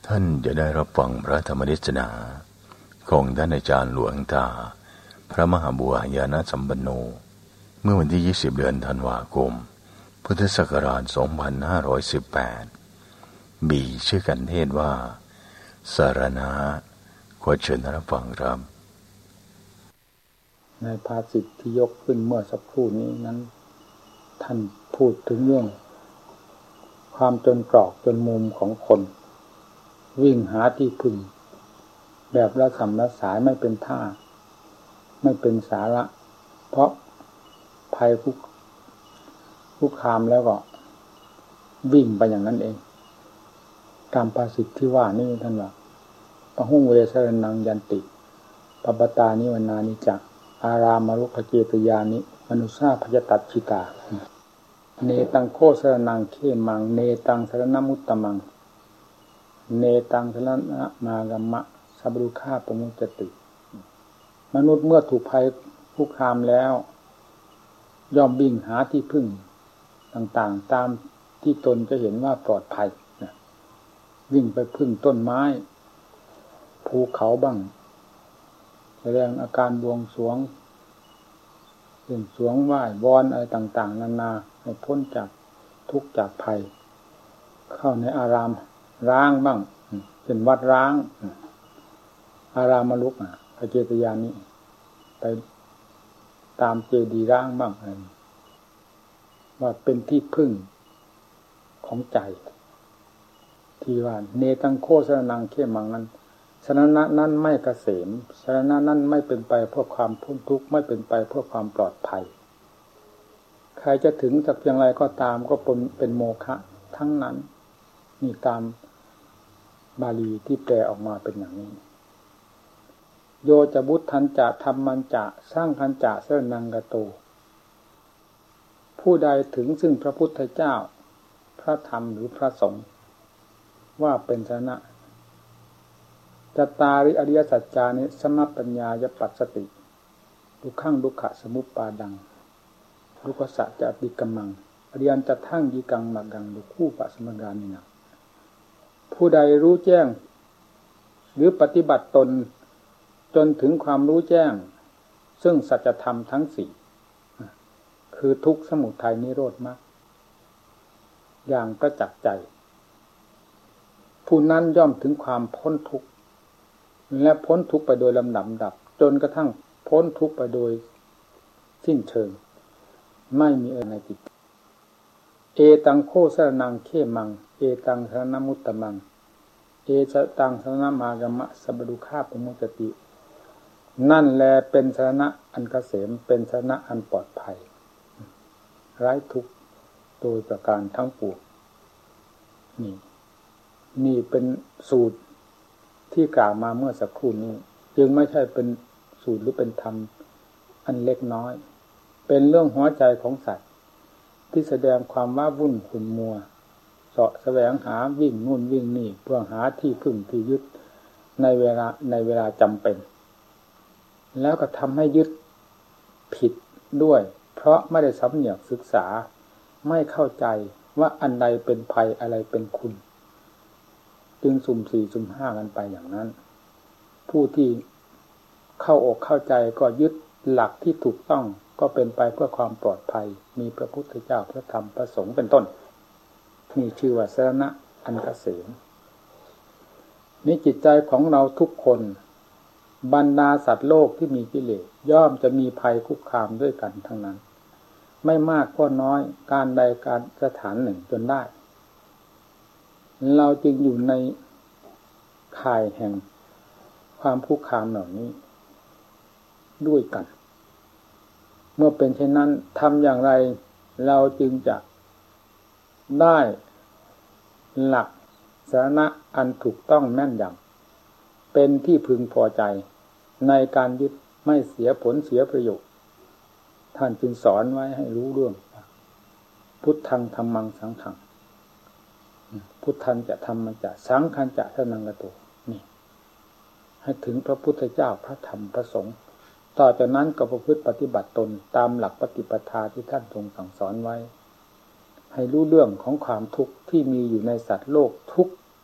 ท่านจะได้รับฟังพระธรรมเทศนาของท่านอาจารย์หลวงตาพระมหาบัวญาณสัมปันโนเมื่อวันที่20เดือนธันวาคมพุทธศักราช2518มีชื่อกันเทศว่าสารณะขอเชิญรับฟังครับในภาษิตที่ยกขึ้นเมื่อสักครู่นี้นั้นท่านพูดถึงเรื่องความจนตรอกจนมุมของคนวิ่งหาที่พึ่งแบบละสำละสายไม่เป็นท่าไม่เป็นสาระเพราะภัยคุกคามแล้วก็วิ่งไปอย่างนั้นเองตามภาษิตที่ว่านี่ท่านว่าปะหุ่งเวสรนังยันติปปตานิวนานิจักอารามรุขเจตยานิมนุสาพยตัดชิตาเนตังโคสรนังเขมังเนตังสรณมุตตมังเนตังสรณะมากัมมะสัพพุฆาปมุจจติมนุษย์เมื่อถูกภัยคุกคามแล้วย่อมวิ่งหาที่พึ่งต่างๆตามที่ตนจะเห็นว่าปลอดภัยวิ่งไปพึ่งต้นไม้ภูเขาบ้างแสดงอาการบวงสรวงเป็นสรวงไหว้วอนอะไรต่างๆนานาให้พ้นจากทุกข์จากภัยเข้าในอารามร้างบ้างเป็นวัดร้างอารามมลุกพระเจตยานิไปตามเจดีย์ร้างบ้างว่าเป็นที่พึ่งของใจที่ว่าเนตังโคสรนังเขมังนั้นสรณะนั้นไม่เกษมสรณะนั้นไม่เป็นไปเพื่อความพ้นทุกข์ไม่เป็นไปเพื่อความปลอดภัยใครจะถึงสักเพียงไรก็ตามก็เป็นโมฆะทั้งนั้นนี่ตามบาลีที่แปลออกมาเป็นอย่างนี้โยจะบุตทันจะธรรมันจะสร้างคันจะเสนังกโตผู้ใดถึงซึ่งพระพุทธเจ้าพระธรรมหรือพระสงฆ์ว่าเป็นสรณะจัตตาริอริยสัจจานิสัมมปัญญายปัสสติทุกขังทุกขสมุปปาดังทุกขสัจจะติกัมมังอริยันจะทั้งยีกังมักกังดุคู่ปะสมกานินะผู้ใดรู้แจ้งหรือปฏิบัติตนจนถึงความรู้แจ้งซึ่งสัจธรรมทั้งสี่คือทุกข์สมุทัยนิโรธมรรคอย่างประจักษ์ใจผู้นั้นย่อมถึงความพ้นทุกข์และพ้นทุกข์ไปโดยลำดับจนกระทั่งพ้นทุกข์ไปโดยสิ้นเชิงไม่มีอะไรติดเอตังโคสรนังเขมังเอตังสรณมุตตมังเอสตังสรณมากัมมะสัพพุฆาปมุจจตินั่นแลเป็นสรณะอันเกษมเป็นสรณะอันปลอดภัยไร้ทุกข์โดยประการทั้งปวงนี่เป็นสูตรที่กล่าวมาเมื่อสักครู่นี้จึงไม่ใช่เป็นสูตรหรือเป็นธรรมอันเล็กน้อยเป็นเรื่องหัวใจของสัตว์ที่แสดงความว้าวุ่นขุ่นมัวเสาะแสวงหาวิ่งนู่นวิ่งนี่เพื่อหาที่พึ่งที่ยึดในเวลาจำเป็นแล้วก็ทำให้ยึดผิดด้วยเพราะไม่ได้สำเนียกศึกษาไม่เข้าใจว่าอันใดเป็นภัยอะไรเป็นคุณจึงสุ่มสี่สุ่มห้ากันไปอย่างนั้นผู้ที่เข้าอกเข้าใจก็ยึดหลักที่ถูกต้องก็เป็นไปเพื่อความปลอดภัยมีพระพุทธเจ้าพระธรรมพระสงฆ์เป็นต้นนี่ชื่อว่าสรณะอันเกษมนี่จิตใจของเราทุกคนบรรดาสัตว์โลกที่มีกิเลสย่อมจะมีภัยคุกคามด้วยกันทั้งนั้นไม่มากก็น้อยการใดการสถานหนึ่งจนได้เราจึงอยู่ในข่ายแห่งความคุกคามเหล่านี้ด้วยกันเมื่อเป็นเช่นนั้นทำอย่างไรเราจึงจะได้หลักสรณะอันถูกต้องแม่นยำเป็นที่พึงพอใจในการยึดไม่เสียผลเสียประโยชน์ท่านจึงสอนไว้ให้รู้เรื่องพุทธังธัมมังสังฆังพุทธันจะธรรมจะสังฆันจะสรณังกโตนี่ให้ถึงพระพุทธเจ้าพระธรรมพระสงฆ์ต่อจากนั้นก็ประพฤติปฏิบัติตนตามหลักปฏิปทาที่ท่านทรงสั่งสอนไว้ให้รู้เรื่องของความทุกข์ที่มีอยู่ในสัตว์โลกทุก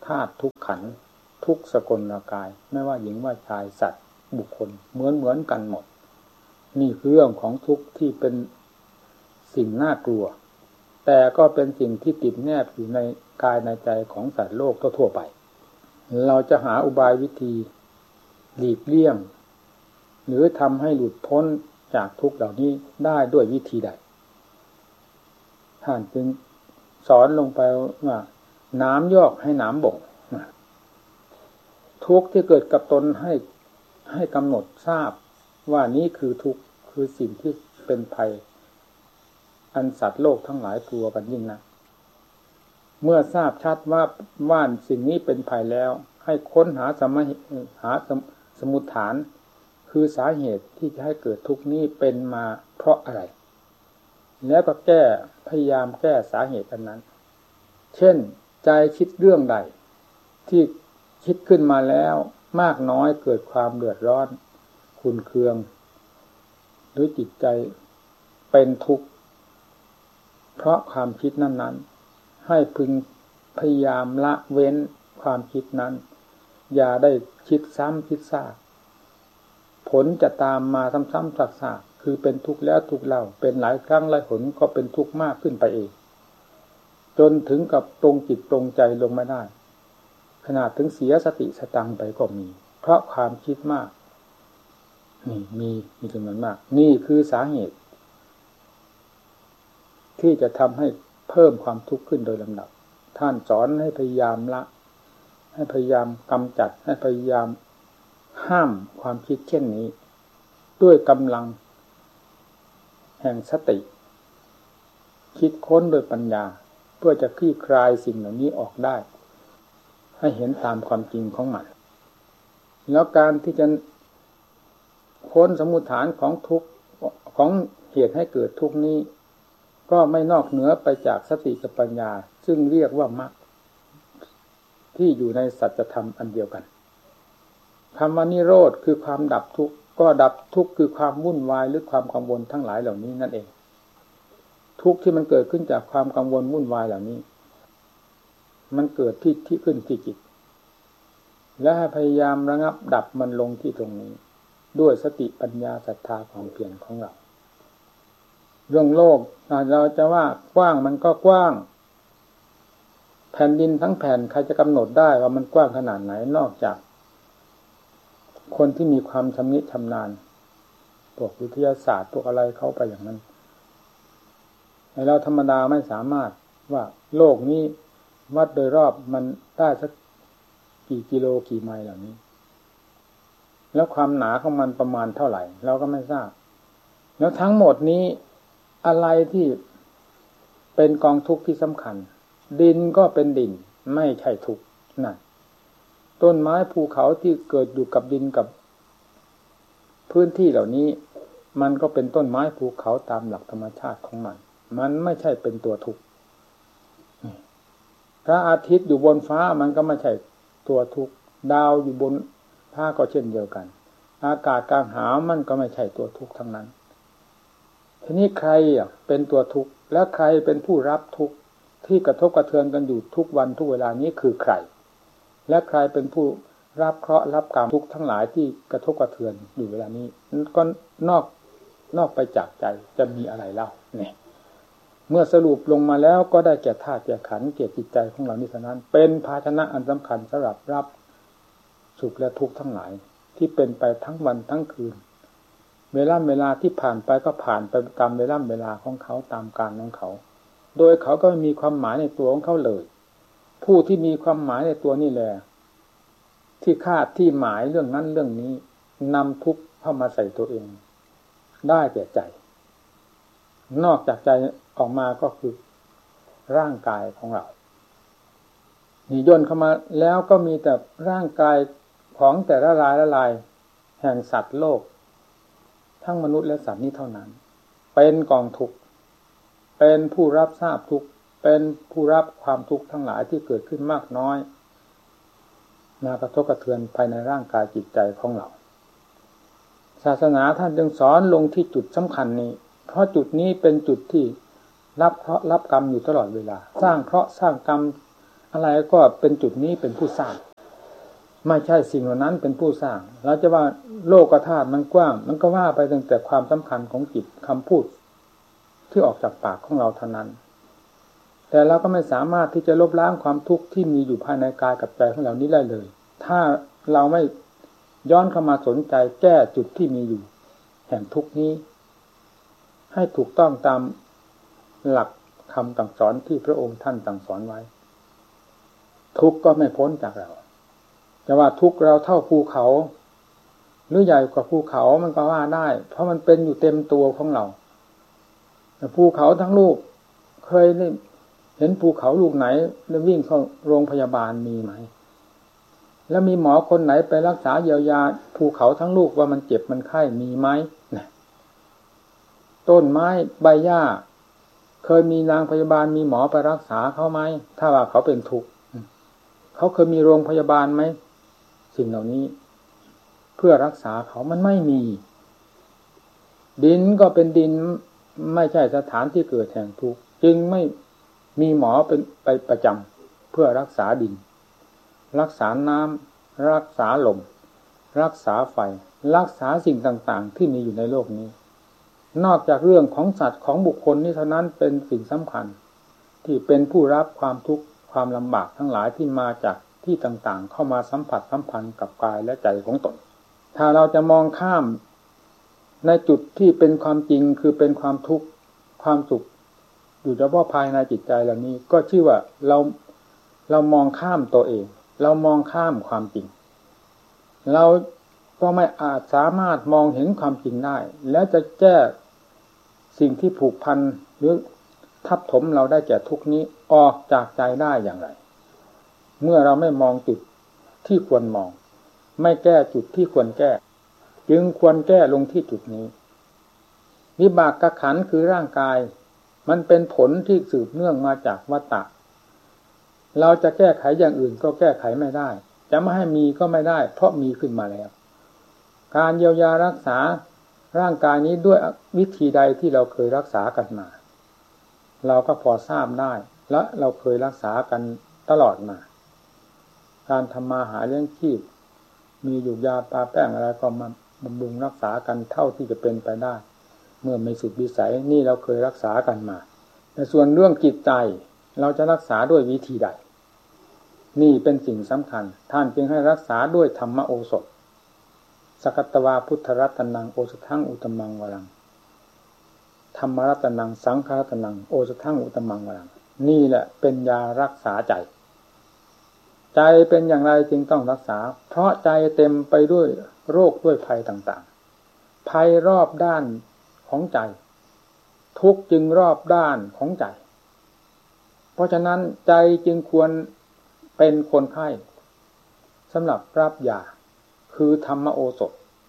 ธาตุทุกขันธ์ทุกสกลกายไม่ว่าหญิงว่าชายสัตว์บุคคลเหมือนกันหมดนี่คือเรื่องของทุกข์ที่เป็นสิ่งน่ากลัวแต่ก็เป็นสิ่งที่ติดแนบอยู่ในกายในใจของสัตว์โลกทั่วไปเราจะหาอุบายวิธีหลีกเลี่ยงหรือทำให้หลุดพ้นจากทุกข์เหล่านี้ได้ด้วยวิธีใดท่านจึงสอนลงไปว่าน้ำยอกให้น้ำบ่งทุกข์ที่เกิดกับตนให้กำหนดทราบว่านี้คือทุกข์คือสิ่งที่เป็นภัยอันสัตว์โลกทั้งหลายกลัวกันยิ่งนักเมื่อทราบชัดว่าสิ่งนี้เป็นภัยแล้วให้ค้นหาสมุฏฐานคือสาเหตุที่จะให้เกิดทุกข์นี้เป็นมาเพราะอะไรแล้วก็พยายามแก้สาเหตุอันนั้นเช่นใจคิดเรื่องใดที่คิดขึ้นมาแล้วมากน้อยเกิดความเดือดร้อนขุ่นเคืองหรือจิตใจเป็นทุกข์เพราะความคิดนั้นๆให้พึงพยายามละเว้นความคิดนั้นอย่าได้คิดซ้ำคิดซากผลจะตามมาซ้ำๆซากๆคือเป็นทุกข์แล้วทุกข์เล่าเป็นหลายครั้งหลายหนก็เป็นทุกข์มากขึ้นไปเองจนถึงกับตรงจิตตรงใจลงไม่ได้ขนาดถึงเสียสติสตังไปก็มีเพราะความคิดมากนี่มีจำนวนมากนี่คือสาเหตุที่จะทำให้เพิ่มความทุกข์ขึ้นโดยลำดับท่านสอนให้พยายามละให้พยายามกำจัดให้พยายามห้ามความคิดเช่นนี้ด้วยกำลังแห่งสติคิดค้นโดยปัญญาเพื่อจะคลี่คลายสิ่งเหล่านี้ออกได้ให้เห็นตามความจริงของมันแล้วการที่จะค้นสมุฏฐานของทุกข์ของเหตุให้เกิดทุกข์นี้ก็ไม่นอกเหนือไปจากสติกับปัญญาซึ่งเรียกว่ามรรคที่อยู่ในสัจธรรมอันเดียวกันคำว่านิโรธคือความดับทุกข์ก็ดับทุกข์คือความวุ่นวายหรือความกังวลทั้งหลายเหล่านี้นั่นเองทุกข์ที่มันเกิดขึ้นจากความกังวลวุ่นวายเหล่านี้มันเกิดที่ขึ้นที่จิตและให้พยายามระงับดับมันลงที่ตรงนี้ด้วยสติปัญญาศรัทธาความเพียรของเราเรื่องโลกเราจะว่ากว้างมันก็กว้างแผ่นดินทั้งแผ่นใครจะกำหนดได้ว่ามันกว้างขนาดไหนนอกจากคนที่มีความชำนิชำนาญพวกวิทยาศาสตร์พวกอะไรเข้าไปอย่างนั้นเราธรรมดาไม่สามารถว่าโลกนี้วัดโดยรอบมันได้สักกี่กิโลกี่ไมล์เหล่านี้แล้วความหนาของมันประมาณเท่าไหร่เราก็ไม่ทราบแล้วทั้งหมดนี้อะไรที่เป็นกองทุกข์ที่สำคัญดินก็เป็นดินไม่ใช่ทุกข์นั่นต้นไม้ภูเขาที่เกิดอยู่กับดินกับพื้นที่เหล่านี้มันก็เป็นต้นไม้ภูเขาตามหลักธรรมชาติของมันไม่ใช่เป็นตัวทุกข์พระอาทิตย์อยู่บนฟ้ามันก็ไม่ใช่ตัวทุกข์ดาวอยู่บนฟ้าก็เช่นเดียวกันอากาศกลางหาวมันก็ไม่ใช่ตัวทุกข์ทั้งนั้นทีนี้ใครเป็นตัวทุกข์และใครเป็นผู้รับทุกข์ที่กระทบกระเทือนกันอยู่ทุกวันทุกเวลานี้คือใครและใครเป็นผู้รับเคราะห์รับกรรมทุกข์ทั้งหลายที่กระทบกระเทือนอยู่เวลานี้ก็นอกไปจากใจจะมีอะไรเล่าเนี่ยเมื่อสรุปลงมาแล้วก็ได้แก่ธาตุแก่ขันธ์แก่จิตใจของเรานี้เท่านั้นเป็นภาชนะอันสำคัญสำหรับรับสุขและทุกข์ทั้งหลายที่เป็นไปทั้งวันทั้งคืนเวลาที่ผ่านไปก็ผ่านไปตามเวลาของเขาตามกาลของเขาโดยเขาก็ไม่มีความหมายในตัวของเขาเลยผู้ที่มีความหมายในตัวนี่แหละที่คาดที่หมายเรื่องนั้นเรื่องนี้นำทุกข์เข้ามาใส่ตัวเองได้แก่ใจนอกจากใจออกมาก็คือร่างกายของเรานี่ย่นเข้ามาแล้วก็มีแต่ร่างกายของแต่ละรายแห่งสัตว์โลกทั้งมนุษย์และสัตว์นี้เท่านั้นเป็นกองทุกข์เป็นผู้รับทราบทุกข์เป็นผู้รับความทุกข์ทั้งหลายที่เกิดขึ้นมากน้อยมากระทบกระเทือนภายในร่างกายจิตใจของเราศาสนาท่านจึงสอนลงที่จุดสำคัญนี้เพราะจุดนี้เป็นจุดที่รับเคราะห์รับกรรมอยู่ตลอดเวลาสร้างเคราะห์สร้างกรรมอะไรก็เป็นจุดนี้เป็นผู้สร้างไม่ใช่สิ่งเหล่านั้นเป็นผู้สร้างเราจะว่าโลกธาตุมันกว้างมันก็ว่าไปตั้งแต่ความสำคัญของจิตคำพูดที่ออกจากปากของเราเท่านั้นแต่เราก็ไม่สามารถที่จะลบล้างความทุกข์ที่มีอยู่ภายในกายกับใจของเรานี้ได้เลยถ้าเราไม่ย้อนเข้ามาสนใจแก้จุดที่มีอยู่แห่งทุกข์นี้ให้ถูกต้องตามหลักคำสั่งสอนที่พระองค์ท่านสั่งสอนไว้ทุกข์ก็ไม่พ้นจากเราจะว่าทุกข์เราเท่าภูเขาหรือใหญ่กว่าภูเขามันก็ว่าได้เพราะมันเป็นอยู่เต็มตัวของเราแต่ภูเขาทั้งลูกเคยเห็นภูเขาลูกไหนแล้ววิ่งเข้าโรงพยาบาลมีไหมแล้วมีหมอคนไหนไปรักษาเยียวยาภูเขาทั้งลูกว่ามันเจ็บมันไข้มีไหมต้นไม้ใบหญ้าเคยมีนางพยาบาลมีหมอไปรักษาเขาไหมถ้าว่าเขาเป็นทุกข์เขาเคยมีโรงพยาบาลไหมสิ่งเหล่านี้เพื่อรักษาเขามันไม่มีดินก็เป็นดินไม่ใช่สถานที่เกิดแห่งทุกข์จึงไม่มีหมอเป็นไปประจำเพื่อรักษาดินรักษาน้ำรักษาลมรักษาไฟรักษาสิ่งต่างๆที่มีอยู่ในโลกนี้นอกจากเรื่องของสัตว์ของบุคคลนี้เท่านั้นเป็นสิ่งสำคัญที่เป็นผู้รับความทุกข์ความลำบากทั้งหลายที่มาจากที่ต่างๆเข้ามาสัมผัสสัมพันธ์กับกายและใจของตนถ้าเราจะมองข้ามในจุดที่เป็นความจริงคือเป็นความทุกข์ความสุขอยู่เฉพาะภายในจิตใจเหล่านี้ก็ชื่อว่าเรามองข้ามตัวเองเรามองข้ามความจริงเราก็ไม่อาจสามารถมองเห็นความจริงได้และจะแก้สิ่งที่ผูกพันหรือทับถมเราได้แก่ทุกข์นี้ออกจากใจได้อย่างไรเมื่อเราไม่มองจุดที่ควรมองไม่แก้จุดที่ควรแก้จึงควรแก้ลงที่จุดนี้วิบากขันธ์คือร่างกายมันเป็นผลที่สืบเนื่องมาจากวัฏฏะเราจะแก้ไขอย่างอื่นก็แก้ไขไม่ได้จะไม่ให้มีก็ไม่ได้เพราะมีขึ้นมาแล้วการเยียวยารักษาร่างกายนี้ด้วยวิธีใดที่เราเคยรักษากันมาเราก็พอทราบได้และเราเคยรักษากันตลอดมาการทำมาหาเลี้ยงชีพมีอยู่ยาปลาแป้งอะไรก็มาบำรุงรักษากันเท่าที่จะเป็นไปได้เมื่อไม่สุดวิสัยนี่เราเคยรักษากันมาแต่ส่วนเรื่องจิตใจเราจะรักษาด้วยวิธีใดนี่เป็นสิ่งสำคัญท่านจึงให้รักษาด้วยธรรมโอสถสกัตตวาพุทธรัตนังโอสถังอุตมังวรังธรรมรัตนังสังฆรัตนังโอสถังอุตมังวรังนี่แหละเป็นยารักษาใจใจเป็นอย่างไรจึงต้องรักษาเพราะใจเต็มไปด้วยโรคด้วยภัยต่างๆภัยรอบด้านของใจทุกข์จึงรอบด้านของใจเพราะฉะนั้นใจจึงควรเป็นคนไข้สำหรับรับยาคือธรรมโอสถ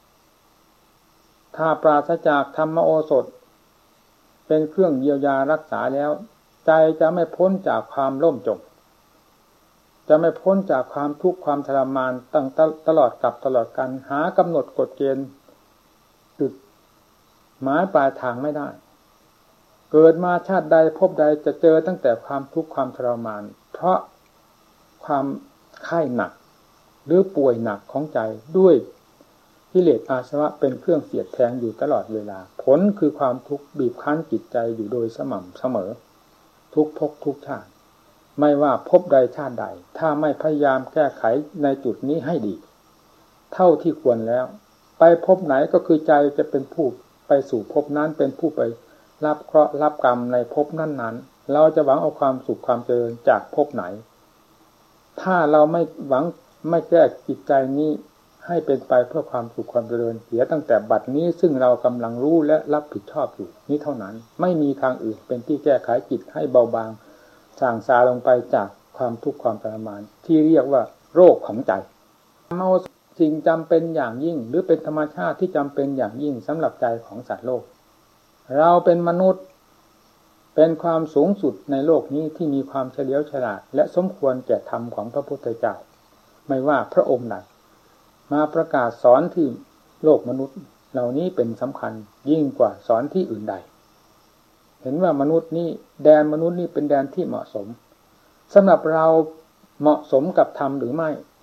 ถ้าปราศจากธรรมโอสถเป็นเครื่องเยียวยารักษาแล้วใจจะไม่พ้นจากความล่มจมจะไม่พ้นจากความทุกข์ความทรมานตั้งตลอดกับตลอดกันหากำหนดกฎเกณฑ์จุดหมายปลายทางไม่ได้เกิดมาชาติใดพบใดจะเจอตั้งแต่ความทุกข์ความทรมานเพราะความไข้หนักหรือป่วยหนักของใจด้วยกิเลสอาสวะเป็นเครื่องเสียดแทงอยู่ตลอดเวลาผลคือความทุกข์บีบคั้นจิตใจอยู่โดยสม่ำเสมอทุกภพทุกชาติไม่ว่าภพใดชาติใดถ้าไม่พยายามแก้ไขในจุดนี้ให้ดีเท่าที่ควรแล้วไปภพไหนก็คือใจจะเป็นผู้ไปสู่ภพนั้นเป็นผู้ไปรับเคราะห์รับกรรมในภพนั้นๆเราจะหวังเอาความสุขความเจริญจากภพไหนถ้าเราไม่หวังไม่แก้จิตใจนี้ให้เป็นไปเพื่อความสุขความเจริญเสียตั้งแต่บัดนี้ซึ่งเรากำลังรู้และรับผิดชอบอยู่นี้เท่านั้นไม่มีทางอื่นเป็นที่แก้ไขจิตให้เบาบางส่างซาลงไปจากความทุกข์ความทรมานที่เรียกว่าโรคของใจเอาสิ่งจำเป็นอย่างยิ่งหรือเป็นธรรมชาติที่จำเป็นอย่างยิ่งสำหรับใจของสัตว์โลกเราเป็นมนุษย์เป็นความสูงสุดในโลกนี้ที่มีความเฉลียวฉลาดและสมควรแก่ธรรมของพระพุทธเจ้าไม่ว่าพระองค์ใดมาประกาศสอนที่โลกมนุษย์เหล่านี้เป็นสำคัญยิ่งกว่าสอนที่อื่นใดเห็นว่ามนุษย์นี่แดนมนุษย์นี่เป็นแดนที่เหมาะสมสำหรับเราเหมาะสมกับธรรมหรือไม่